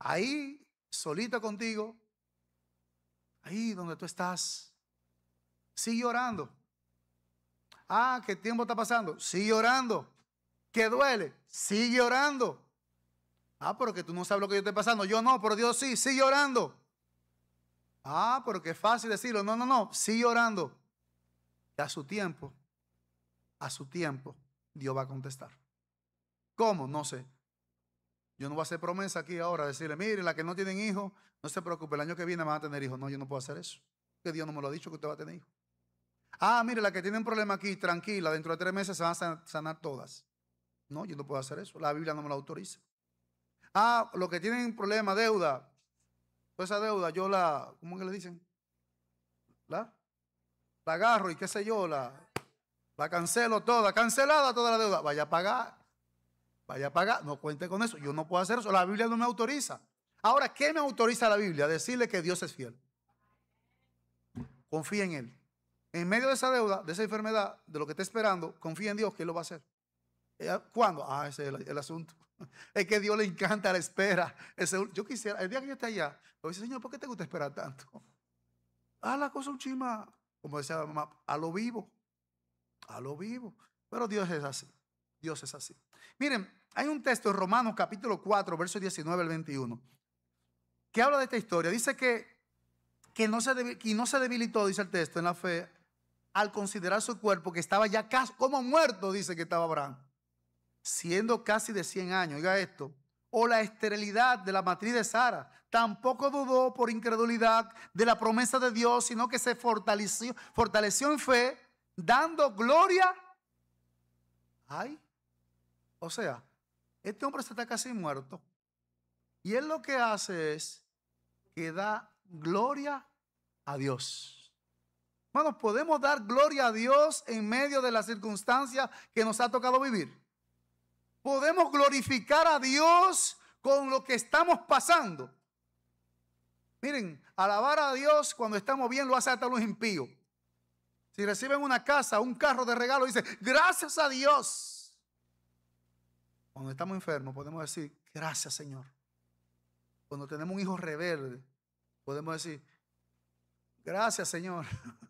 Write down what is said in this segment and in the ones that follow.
ahí, solita contigo, ahí donde tú estás, sigue orando. Ah, ¿qué tiempo está pasando? Sigue orando. ¿Qué duele? Sigue orando. Ah, pero que tú no sabes lo que yo estoy pasando. Yo no, pero Dios sí, sigue orando. Ah, pero que es fácil decirlo. No, no, no, sigue orando. Y a su tiempo, Dios va a contestar. ¿Cómo? No sé. Yo no voy a hacer promesa aquí ahora, decirle, mire, la que no tienen hijos, no se preocupe, el año que viene van a tener hijos. No, yo no puedo hacer eso. Que Dios no me lo ha dicho que usted va a tener hijos. Ah, mire, la que tiene un problema aquí, tranquila, dentro de 3 meses se van a sanar todas. No, yo no puedo hacer eso. La Biblia no me lo autoriza. Ah, los que tienen problema, deuda. Pues esa deuda yo la, ¿cómo que le dicen? La agarro y qué sé yo, la cancelo toda, cancelada toda la deuda. Vaya a pagar, no cuente con eso. Yo no puedo hacer eso, la Biblia no me autoriza. Ahora, ¿qué me autoriza la Biblia? Decirle que Dios es fiel. Confía en Él. En medio de esa deuda, de esa enfermedad, de lo que está esperando, confía en Dios que Él lo va a hacer. ¿Cuándo? Ah, ese es el asunto. Es que a Dios le encanta la espera. Yo quisiera, el día que yo esté allá, le dice, Señor, ¿por qué te gusta esperar tanto? Ah, la cosa un chima, como decía la mamá, a lo vivo. A lo vivo. Pero Dios es así. Dios es así. Miren, hay un texto en Romanos capítulo 4, versos 19 al 21, que habla de esta historia. Dice que no se debilitó, dice el texto, en la fe, al considerar su cuerpo que estaba ya casi como muerto, dice que estaba Abraham, siendo casi de 100 años, oiga esto, o la esterilidad de la matriz de Sara. Tampoco dudó por incredulidad de la promesa de Dios, sino que se fortaleció en fe, dando gloria. Ay, o sea, este hombre está casi muerto y él lo que hace es que da gloria a Dios. Hermanos, ¿podemos dar gloria a Dios en medio de las circunstancias que nos ha tocado vivir? ¿Podemos glorificar a Dios con lo que estamos pasando? Miren, alabar a Dios cuando estamos bien lo hace hasta los impíos. Si reciben una casa, un carro de regalo, dicen, gracias a Dios. Cuando estamos enfermos podemos decir, gracias Señor. Cuando tenemos un hijo rebelde, podemos decir, gracias Señor.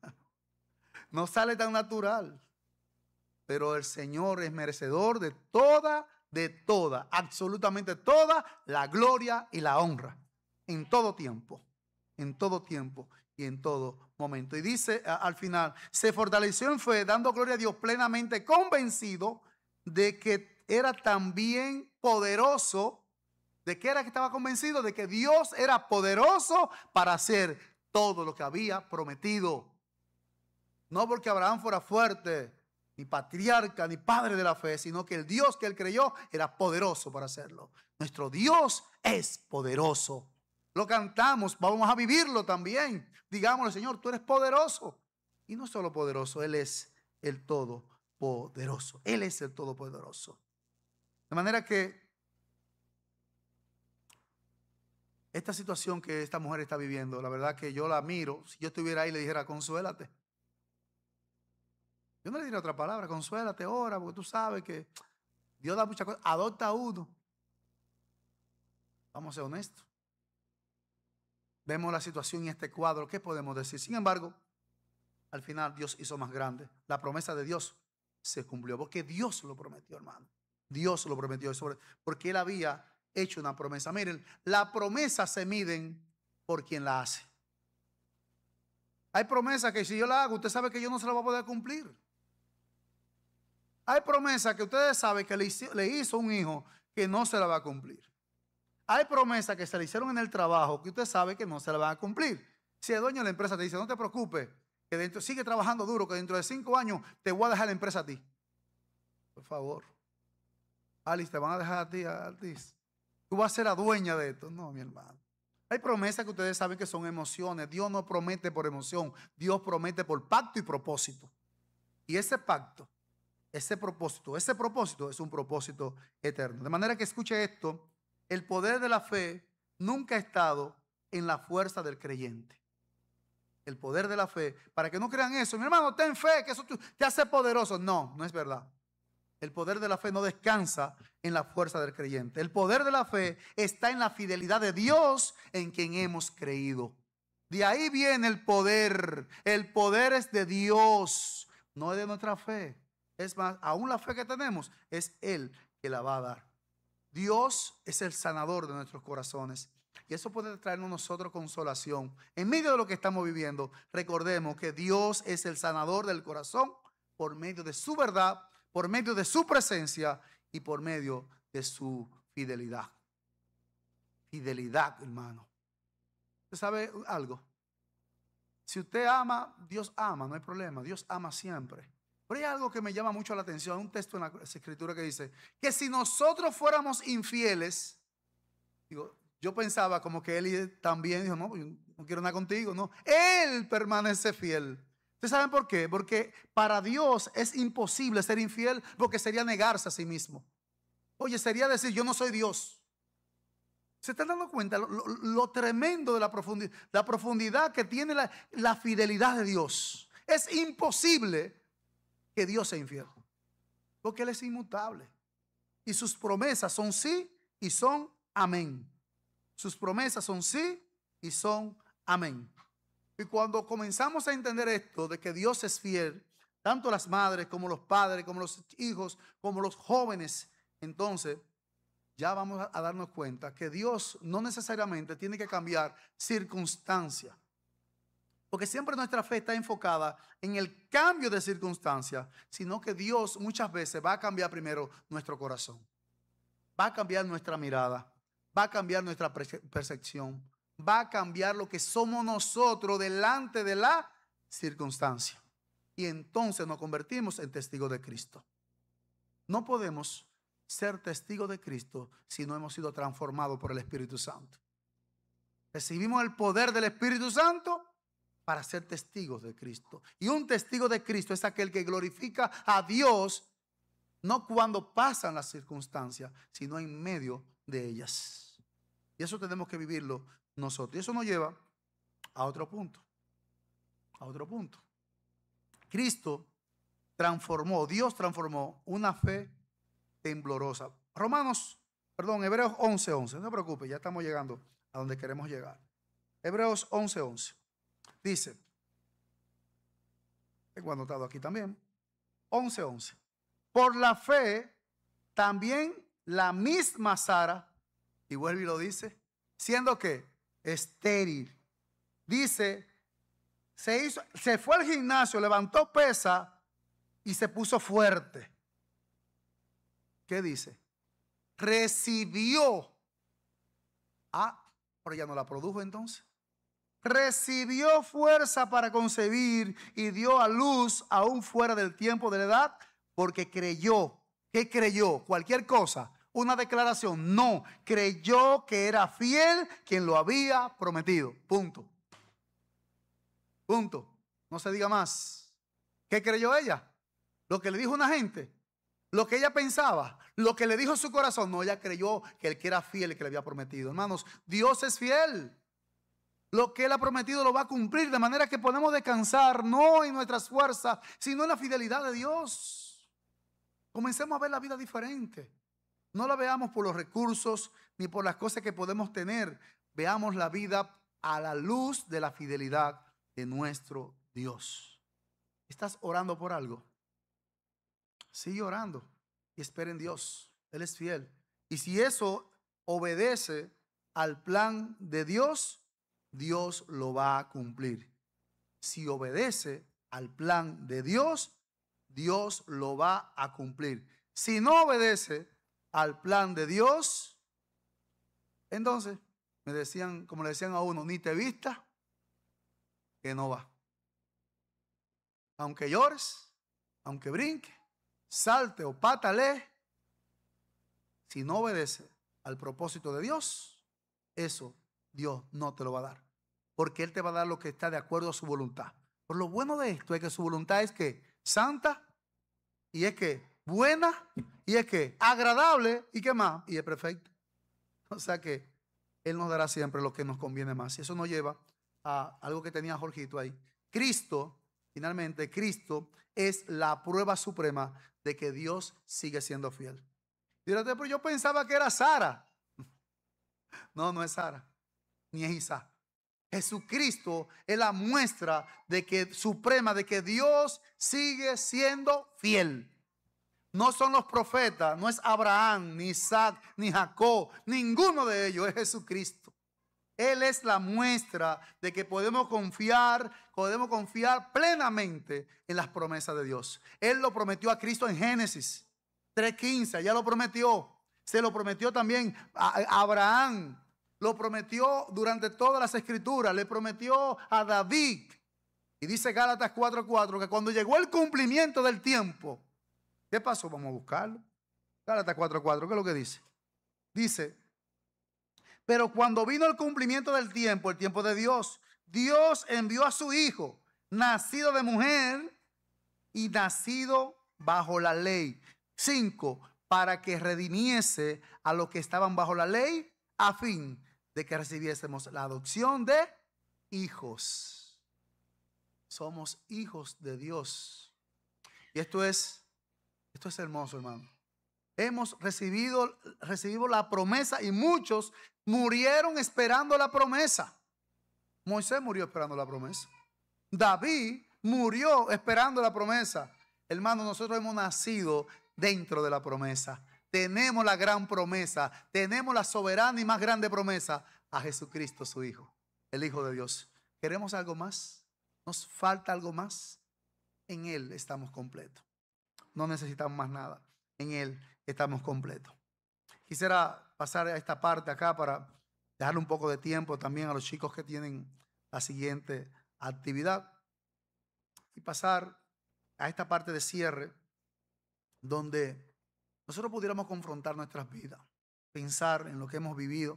No sale tan natural. Pero el Señor es merecedor de toda, absolutamente toda la gloria y la honra. En todo tiempo y en todo momento. Y dice al final, se fortaleció en fe, dando gloria a Dios plenamente, convencido de que era también poderoso. ¿De qué era que estaba convencido? De que Dios era poderoso para hacer todo lo que había prometido. No porque Abraham fuera fuerte, ni patriarca, ni padre de la fe, sino que el Dios que él creyó era poderoso para hacerlo. Nuestro Dios es poderoso. Lo cantamos, vamos a vivirlo también. Digámosle, Señor, tú eres poderoso. Y no solo poderoso, Él es el todopoderoso. Él es el todopoderoso. De manera que esta situación que esta mujer está viviendo, la verdad que yo la miro. Si yo estuviera ahí le dijera, consuélate. Yo no le diría otra palabra, consuélate, ora, porque tú sabes que Dios da muchas cosas. Adopta a uno. Vamos a ser honestos. Vemos la situación en este cuadro, ¿qué podemos decir? Sin embargo, al final Dios hizo más grande. La promesa de Dios se cumplió, porque Dios lo prometió, hermano. Dios lo prometió, porque Él había hecho una promesa. Miren, la promesa se miden por quien la hace. Hay promesas que si yo la hago, usted sabe que yo no se la voy a poder cumplir. Hay promesas que ustedes saben que le hizo un hijo que no se la va a cumplir. Hay promesas que se le hicieron en el trabajo que usted sabe que no se la van a cumplir. Si el dueño de la empresa te dice, no te preocupes, que sigue trabajando duro, que dentro de 5 años te voy a dejar la empresa a ti. Por favor. Alice, te van a dejar a ti, Alice. Tú vas a ser la dueña de esto. No, mi hermano. Hay promesas que ustedes saben que son emociones. Dios no promete por emoción. Dios promete por pacto y propósito. Y ese pacto, ese propósito es un propósito eterno. De manera que escuche esto. El poder de la fe nunca ha estado en la fuerza del creyente. El poder de la fe, para que no crean eso. Mi hermano, ten fe, que eso te hace poderoso. No, no es verdad. El poder de la fe no descansa en la fuerza del creyente. El poder de la fe está en la fidelidad de Dios en quien hemos creído. De ahí viene el poder. El poder es de Dios, no es de nuestra fe. Es más, aún la fe que tenemos es Él que la va a dar. Dios es el sanador de nuestros corazones. Y eso puede traernos a nosotros consolación. En medio de lo que estamos viviendo, recordemos que Dios es el sanador del corazón por medio de su verdad, por medio de su presencia y por medio de su fidelidad. Fidelidad, hermano. ¿Usted sabe algo? Si usted ama, Dios ama, no hay problema. Dios ama siempre. Pero hay algo que me llama mucho la atención. Un texto en la Escritura que dice que si nosotros fuéramos infieles, digo, yo pensaba como que él también dijo, no, yo no quiero nada contigo, no. Él permanece fiel. ¿Ustedes saben por qué? Porque para Dios es imposible ser infiel, porque sería negarse a sí mismo. Oye, sería decir, yo no soy Dios. ¿Se están dando cuenta lo tremendo de la profundidad que tiene la fidelidad de Dios? Es imposible que Dios sea infiel, porque Él es inmutable. Y sus promesas son sí y son amén. Sus promesas son sí y son amén. Y cuando comenzamos a entender esto de que Dios es fiel, tanto las madres como los padres, como los hijos, como los jóvenes, entonces ya vamos a darnos cuenta que Dios no necesariamente tiene que cambiar circunstancias. Porque siempre nuestra fe está enfocada en el cambio de circunstancias, sino que Dios muchas veces va a cambiar primero nuestro corazón. Va a cambiar nuestra mirada, va a cambiar nuestra percepción, va a cambiar lo que somos nosotros delante de la circunstancia. Y entonces nos convertimos en testigos de Cristo. No podemos ser testigos de Cristo si no hemos sido transformados por el Espíritu Santo. Recibimos el poder del Espíritu Santo para ser testigos de Cristo. Y un testigo de Cristo es aquel que glorifica a Dios no cuando pasan las circunstancias, sino en medio de ellas. Y eso tenemos que vivirlo nosotros. Y eso nos lleva a otro punto. A otro punto. Dios transformó una fe temblorosa. Hebreos 11:11. No se preocupe, ya estamos llegando a donde queremos llegar. Hebreos 11:11. Dice, tengo anotado aquí también, 11:11. Por la fe, también la misma Sara, y vuelve y lo dice, siendo que estéril, dice, se fue al gimnasio, levantó pesa y se puso fuerte. ¿Qué dice? Recibió. Pero ya no la produjo entonces. Recibió fuerza para concebir y dio a luz aún fuera del tiempo de la edad, porque creyó. ¿Qué creyó? Cualquier cosa. Una declaración. No, creyó que era fiel quien lo había prometido. Punto. Punto. No se diga más. ¿Qué creyó ella? Lo que le dijo una gente. Lo que ella pensaba. Lo que le dijo su corazón. No, ella creyó que el que era fiel y que le había prometido. Hermanos, Dios es fiel. Lo que Él ha prometido lo va a cumplir, de manera que podemos descansar no en nuestras fuerzas, sino en la fidelidad de Dios. Comencemos a ver la vida diferente. No la veamos por los recursos ni por las cosas que podemos tener. Veamos la vida a la luz de la fidelidad de nuestro Dios. ¿Estás orando por algo? Sigue orando y espera en Dios. Él es fiel. Y si eso obedece al plan de Dios, Dios lo va a cumplir. Si obedece al plan de Dios, Dios lo va a cumplir. Si no obedece al plan de Dios, entonces me decían, como le decían a uno, ni te vistas, que no va. Aunque llores, aunque brinque, salte o pátale, si no obedece al propósito de Dios, eso Dios no te lo va a dar, porque Él te va a dar lo que está de acuerdo a su voluntad. Pero lo bueno de esto es que su voluntad es que santa, y es que buena, y es que agradable, y que más, y es perfecta. O sea que Él nos dará siempre lo que nos conviene más. Y eso nos lleva a algo que tenía Jorgito ahí. Cristo, finalmente, Cristo es la prueba suprema de que Dios sigue siendo fiel. Dirás, pero yo pensaba que era Sara. No, no es Sara, ni es Isaac. Jesucristo es la muestra de que suprema de que Dios sigue siendo fiel. No son los profetas, no es Abraham, ni Isaac, ni Jacob, ninguno de ellos, es Jesucristo. Él es la muestra de que podemos confiar plenamente en las promesas de Dios. Él lo prometió a Cristo en Génesis 3:15, ya lo prometió. Se lo prometió también a Abraham. Lo prometió durante todas las escrituras. Le prometió a David. Y dice Gálatas 4:4 que cuando llegó el cumplimiento del tiempo, ¿qué pasó? Vamos a buscarlo. Gálatas 4:4, ¿qué es lo que dice? Dice, pero cuando vino el cumplimiento del tiempo, el tiempo de Dios, Dios envió a su Hijo, nacido de mujer y nacido bajo la ley. 5, para que redimiese a los que estaban bajo la ley, a fin de que recibiésemos la adopción de hijos. Somos hijos de Dios. Y esto es hermoso, hermano. Hemos recibido la promesa y muchos murieron esperando la promesa. Moisés murió esperando la promesa. David murió esperando la promesa. Hermano, nosotros hemos nacido dentro de la promesa. Tenemos la gran promesa. Tenemos la soberana y más grande promesa a Jesucristo, su Hijo, el Hijo de Dios. ¿Queremos algo más? ¿Nos falta algo más? En Él estamos completos. No necesitamos más nada. En Él estamos completos. Quisiera pasar a esta parte acá para dejarle un poco de tiempo también a los chicos que tienen la siguiente actividad. Y pasar a esta parte de cierre donde nosotros pudiéramos confrontar nuestras vidas, pensar en lo que hemos vivido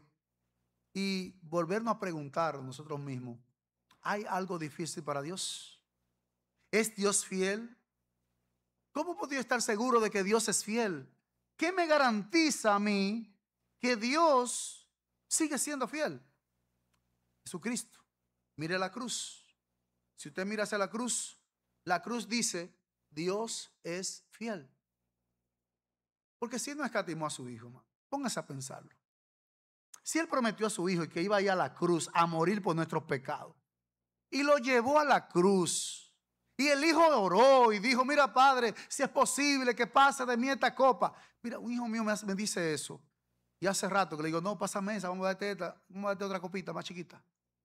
y volvernos a preguntar nosotros mismos, ¿hay algo difícil para Dios? ¿Es Dios fiel? ¿Cómo puedo yo estar seguro de que Dios es fiel? ¿Qué me garantiza a mí que Dios sigue siendo fiel? Jesucristo. Mire la cruz. Si usted mira hacia la cruz dice, Dios es fiel. Porque si Él no escatimó a su Hijo, póngase a pensarlo. Si Él prometió a su Hijo que iba a ir a la cruz a morir por nuestros pecados y lo llevó a la cruz, y el Hijo oró y dijo, mira Padre, si es posible que pase de mí esta copa. Mira, un hijo mío me dice eso. Y hace rato que le digo, no, pásame esa, vamos a darte otra copita más chiquita.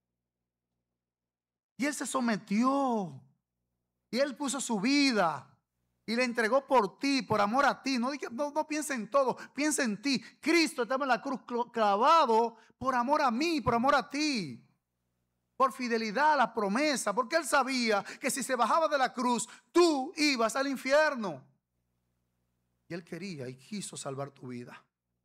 Y Él se sometió. Y Él puso su vida. Y le entregó por ti, por amor a ti. No piensa en todo, piensa en ti. Cristo estaba en la cruz clavado por amor a mí, por amor a ti. Por fidelidad a la promesa, porque Él sabía que si se bajaba de la cruz, tú ibas al infierno. Y Él quería y quiso salvar tu vida.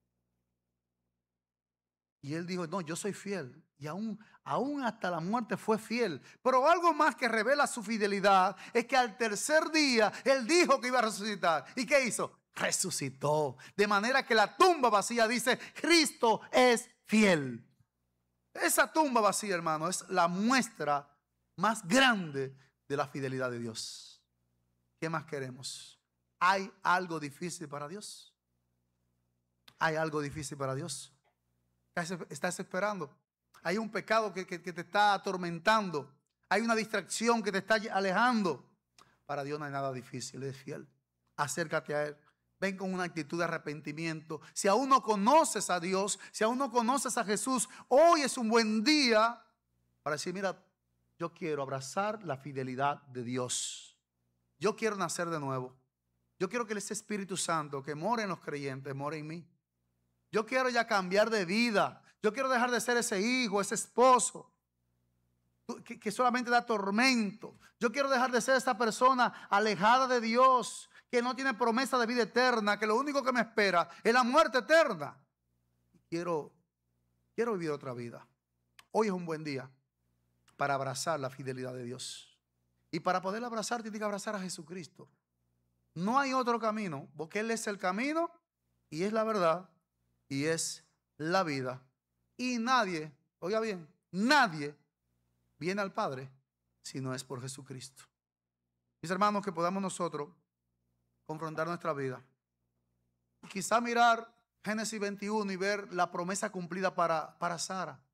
Y Él dijo, no, yo soy fiel. Y aún hasta la muerte fue fiel. Pero algo más que revela su fidelidad es que al tercer día Él dijo que iba a resucitar. ¿Y qué hizo? Resucitó. De manera que la tumba vacía dice, Cristo es fiel. Esa tumba vacía, hermano, es la muestra más grande de la fidelidad de Dios. ¿Qué más queremos? ¿Hay algo difícil para Dios? ¿Hay algo difícil para Dios? ¿Estás esperando? Hay un pecado que te está atormentando. Hay una distracción que te está alejando. Para Dios no hay nada difícil, Él es fiel. Acércate a Él. Ven con una actitud de arrepentimiento. Si aún no conoces a Dios, si aún no conoces a Jesús, hoy es un buen día para decir, mira, yo quiero abrazar la fidelidad de Dios. Yo quiero nacer de nuevo. Yo quiero que ese Espíritu Santo que mora en los creyentes, mora en mí. Yo quiero ya cambiar de vida. Yo quiero dejar de ser ese hijo, ese esposo que solamente da tormento. Yo quiero dejar de ser esa persona alejada de Dios, que no tiene promesa de vida eterna, que lo único que me espera es la muerte eterna. Quiero vivir otra vida. Hoy es un buen día para abrazar la fidelidad de Dios. Y para poder abrazar, tienes que abrazar a Jesucristo. No hay otro camino, porque Él es el camino y es la verdad y es la vida. Y nadie, oiga bien, nadie viene al Padre si no es por Jesucristo. Mis hermanos, que podamos nosotros confrontar nuestra vida. Y quizá mirar Génesis 21 y ver la promesa cumplida para Sara.